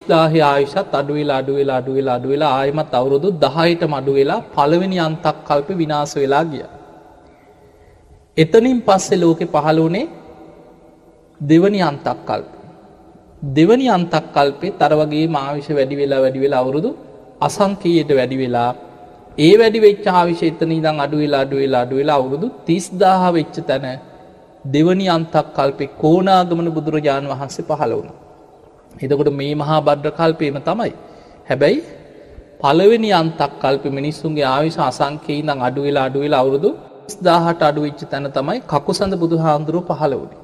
30000 ආයුෂත් අඩු වෙලා ආයෙමත් අවුරුදු 10ටම අඩු වෙලා පළවෙනි අන්තක් කල්පේ විනාශ වෙලා ගියා. එතනින් පස්සේ ලෝකේ පහළ වුණේ දෙවනි අන්තක් කල්පේ. දෙවනි අන්තක් කල්පෙත් අර වගේම ආයුෂ වැඩි වෙලා අවුරුදු අසංඛ්‍යයට වැඩි වෙලා ඒ වැඩි වෙච්ච ආයුෂ එතන ඉඳන් අඩු වෙලා අවුරුදු 30000 වෙච්ච තැන දෙවනි අන්තක් කල්පේ කොණාගමන බුදුරජාණන් වහන්සේ පහළ වුණා. එතකොට මේ මහා භද්‍ර කල්පේම තමයි. හැබැයි පළවෙනි අන්තක් කල්පේ මිනිස්සුන්ගේ ආයුෂ අසංඛ්‍යයෙන් ඉඳන් අඩු වෙලා අවුරුදු 30000ට අඩු වෙච්ච තැන තමයි කකුසඳ බුදුහාමුදුරුවෝ පහළ වුණේ.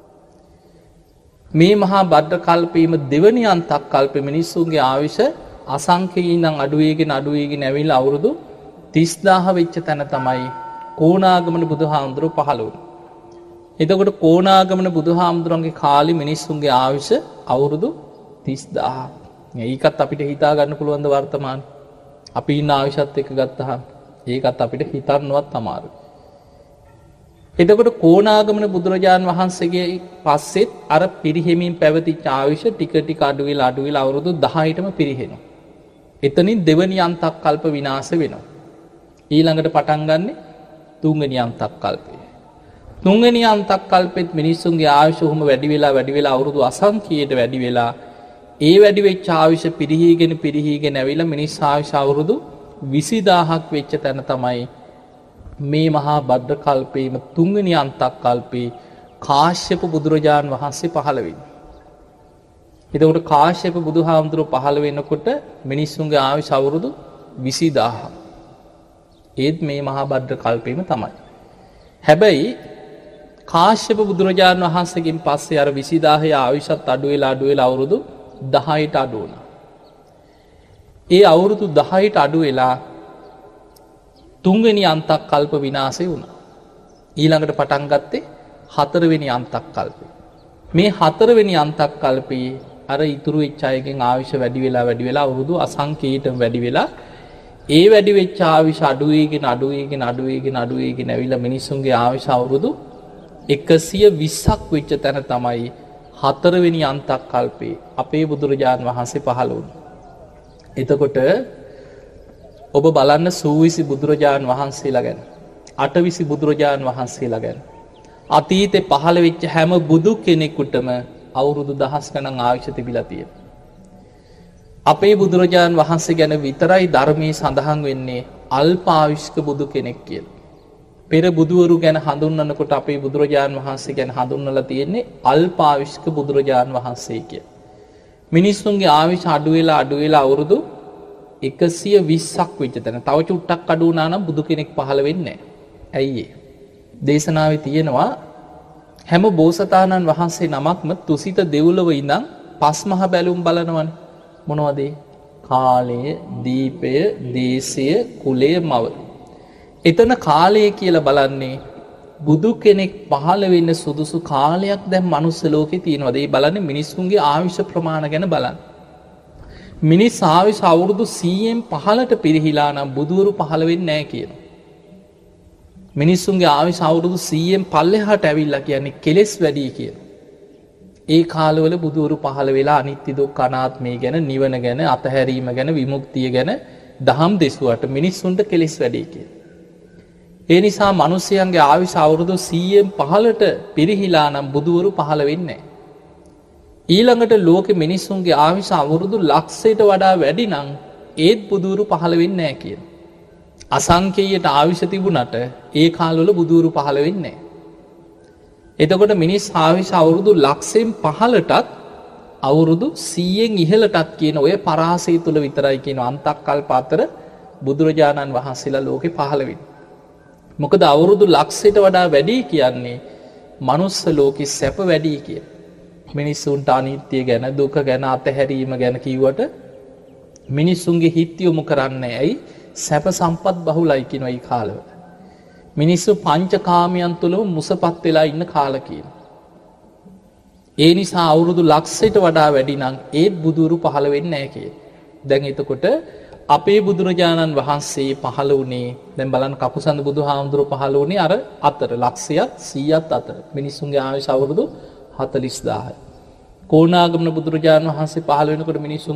මේ මහා භද්‍ර කල්පේම දෙවනි අන්තක් කල්පේ මිනිස්සුන්ගේ ආයුෂ අසංඛ්‍යයෙන් ඉඳන් අඩු වෙගෙන ඇවිල්ලා අවුරුදු 30000 වෙච්ච තැන තමයි කොණාගමන බුදුහාමුදුරුවෝ පහළ වුණේ. එතකොට කොණාගමන බුදුහාමුදුරන්ගේ කාලේ මිනිස්සුන්ගේ ආයුෂ අවුරුදු 30000. ඒකත් අපිට හිතා ගන්න පුළුවන් ද වර්තමානයේ. අපි ඉන්න ආයුෂත් එක්ක ගත්තහම ඒකත් අපිට හිතන්නවත් අමාරුයි. එතකොට කොණාගමන බුදුරජාණන් වහන්සේගේ පස්සෙත් අර පිරිහෙමින් පැවතිච්ච ආයුෂ ටික අඩු වෙලා අවුරුදු 10ටම පිරිහෙනවා. එතනින් දෙවනි අන්තක් කල්ප විනාශ වෙනවා. ඊළඟට පටන් ගන්නෙ තුන්වෙනි අන්තක් කල්පේ. තුන්වෙනි අන්තක් කල්පෙත් මිනිස්සුන්ගේ ආයුෂ උහුම වැඩි වෙලා අවුරුදු අසංඛ්‍යයට වැඩි වෙලා ඒ වැඩි වෙච්ච ආයුෂ පිරිහීගෙන ඇවිල්ලා මිනිස් ආයුෂ අවුරුදු 20000ක් වෙච්ච තැන තමයි මේ මහා භද්‍ර කල්පේම තුන්වෙනි අන්තක් කල්පේ කාශ්‍යප බුදුරජාණන් වහන්සේ පහළ වෙන්නේ. එතකොට කාශ්‍යප බුදුහාමුදුරුවෝ පහළ වෙනකොට මිනිස්සුන්ගේ ආයුෂ අවුරුදු 20000ක්. ඒත් මේ මහා භද්‍ර කල්පේම තමයි. හැබැයි කාශ්‍යප බුදුරජාණන් වහන්සේගෙන් පස්සේ අර 20000 ආයුෂත් අඩු වෙලා අවුරුදු 10ට අඩු වුණා. ඒ අවුරුදු 10ට අඩු වෙලා තුන්වෙනි අන්තක් කල්ප විනාශය වුණා. ඊළඟට පටන් ගත්තේ හතරවෙනි අන්තක් කල්පේ. මේ හතරවෙනි අන්තක් කල්පේ අර ඉතුරු වෙච්ච අයගෙන් ආයුෂ වැඩි වෙලා අවුරුදු අසංඛ්‍යයටම වැඩි වෙලා ඒ වැඩි වෙච්ච ආයුෂ අඩු වෙගෙන ඇවිල්ලා මිනිස්සුන්ගේ ආයුෂ අවුරුදු 120ක් වෙච්ච තැන තමයි හතරවෙනි අන්තක් කල්පේ අපේ බුදුරජාණන් වහන්සේ පහළ වුණේ. එතකොට ඔබ බලන්න සූවිසි බුදුරජාණන් වහන්සේලා ගැන, අටවිසි බුදුරජාණන් වහන්සේලා ගැන. අතීතේ පහළ වෙච්ච හැම බුදු කෙනෙකුටම අවුරුදු දහස් ගණන් ආයුෂ තිබිලා තියෙනවා. අපේ බුදුරජාණන් වහන්සේ ගැන විතරයි ධර්මයේ සඳහන් වෙන්නේ අල්පායුෂ්ක බුදු කෙනෙක් කියලා. පෙර බුදුවරු ගැන හඳුන්වනකොට අපේ බුදුරජාණන් වහන්සේ ගැන හඳුන්වලා තියෙන්නේ අල්පායුෂ්ක බුදුරජාණන් වහන්සේ කියලා. මිනිස්සුන්ගේ ආයුෂ අඩු වෙලා අවුරුදු 120ක් වෙච්ච තැන තව චුට්ටක් අඩු වුණා නම් බුදු කෙනෙක් පහළ වෙන්නේ නැහැ. ඇයි ඒ? දේශනාවේ තියෙනවා හැම බෝසතාණන් වහන්සේ නමක්ම තුසිත දෙව්ලොව ඉඳන් පස් මහ බැලුම් බලනවනේ. මොනවද ඒ? කාලය, දීපය, දේශය, කුලය, මව. එතන කාලය කියලා බලන්නේ බුදු කෙනෙක් පහළ වෙන්න සුදුසු කාලයක් දැන් මනුස්ස ලෝකේ තියෙනවද? ඒ බලන්නේ මිනිස්සුන්ගේ ආයුෂ ප්‍රමාණ ගැන බලන්න. මිනිස් ආයුෂ අවුරුදු 100න් පහළට පිරිහිලා නම් බුදුවරු පහළ වෙන්නේ නැහැ කියනවා. මිනිස්සුන්ගේ ආයුෂ අවුරුදු 100න් පල්ලෙහාට ඇවිල්ලා කියන්නේ කෙලෙස් වැඩි කියලා. ඒ කාලවල බුදුවරු පහළ වෙලා අනිත්‍ය දුක්ඛ අනාත්මය ගැන, නිවන ගැන, අතහැරීම ගැන, විමුක්තිය ගැන දහම් දෙසුවට මිනිස්සුන්ට කෙලෙස් වැඩි කියලා. ඒ නිසා මිනිස්යන්ගේ ආයුෂ අවුරුදු 100න් පහළට පිරිහිලා නම් බුදුවරු පහළ වෙන්නේ නැහැ. ඊළඟට ලෝකෙ මිනිස්සුන්ගේ ආයුෂ අවුරුදු ලක්ෂයට වඩා වැඩි නම් ඒත් බුදුවරු පහළ වෙන්නේ නැහැ කියන. අසංඛ්‍යයට ආයුෂ තිබුණට ඒ කාලවල බුදුවරු පහළ වෙන්නේ නැහැ. එතකොට මිනිස් ආයුෂ අවුරුදු ලක්ෂයෙන් පහළටත් අවුරුදු 100න් ඉහළටත් කියන ඔය පරාසය තුල විතරයි කියන අන්තක් කල්ප අතර බුදුරජාණන් වහන්සේලා ලෝකෙ පහළ වෙන්නේ. මොකද අවුරුදු ලක්ෂයට වඩා වැඩි කියන්නේ මනුස්ස ලෝකෙ සැප වැඩි කියන. මිනිස්සුන්ට අනිත්‍ය ගැන, දුක ගැන, අතහැරීම ගැන කිව්වට මිනිස්සුන්ගේ හිත යොමු කරන්නේ ඇයි? සැප සම්පත් බහුලයි කියන ඒ කාලවල. මිනිස්සු පංචකාමයන් තුලම මුසපත් වෙලා ඉන්න කාල කියන. ඒ නිසා අවුරුදු ලක්ෂයට වඩා වැඩි නම් ඒත් බුදුරු පහළ වෙන්නේ නැහැ කියන. දැන් එතකොට අපේ බුදුරජාණන් වහන්සේ පහළ වුණේ දැන් බලන්න කකුසඳ බුදුහාමුදුරුවෝ පහළ වුණේ අර අතර ලක්ෂයත් 100ත් අතර. මිනිස්සුන්ගේ ආයුෂ අවුරුදු 40000යි. කොණාගමන බුදුරජාණන් වහන්සේ පහළ වෙනකොට මිනිස්සු